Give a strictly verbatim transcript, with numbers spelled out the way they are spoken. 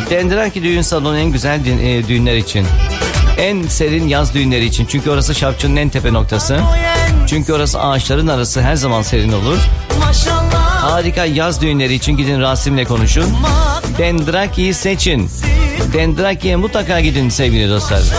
Dendraki düğün salonu en güzel dü- e, düğünler için. En serin yaz düğünleri için. Çünkü orası Şapçı'nın en tepe noktası. Çünkü orası ağaçların arası, her zaman serin olur. Harika yaz düğünleri için gidin Rasim'le konuşun. Dendraki'yi seçin. Dendraki'ye mutlaka gidin sevgili dostlar.